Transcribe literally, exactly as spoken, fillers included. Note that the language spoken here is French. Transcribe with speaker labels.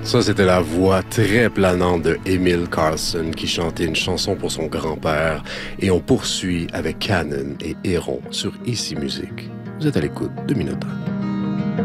Speaker 1: Ça, c'était la voix très planante de Emil Carlson qui chantait une chanson pour son grand-père. Et on poursuit avec Canon et Héron sur Ici Musique. Vous êtes à l'écoute de Minotaure.